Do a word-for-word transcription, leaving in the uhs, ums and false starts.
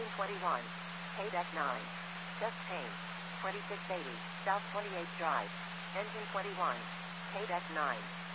Engine twenty-one. K deck nine. Chest paint. twenty-six eighty, South twenty-eighth Drive. Engine twenty-one. K deck nine.